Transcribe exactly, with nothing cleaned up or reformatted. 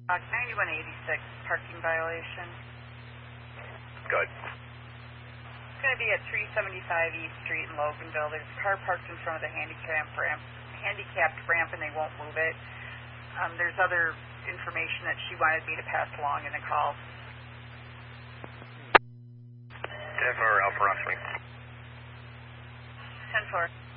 Uh, ninety-one eighty-six, parking violation. Good. It's going to be at three seventy-five East Street in Loganville. There's a car parked in front of the handicapped ramp, handicapped ramp and they won't move it. Um, there's other information that she wanted me to pass along in the call. ten four, Alpha Rock Swing. ten four.